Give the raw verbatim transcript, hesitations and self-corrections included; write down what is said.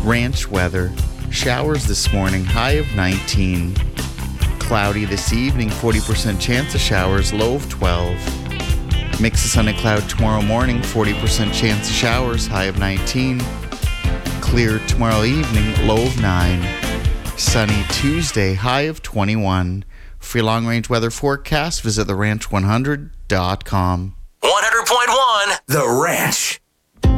Ranch weather. Showers this morning, high of nineteen. Cloudy this evening, forty percent chance of showers, low of twelve. Mix of sun and cloud tomorrow morning, forty percent chance of showers, high of nineteen. Clear tomorrow evening, low of nine. Sunny Tuesday, high of twenty-one. For your long-range weather forecast, visit the ranch one hundred dot com. one hundred point one The Ranch.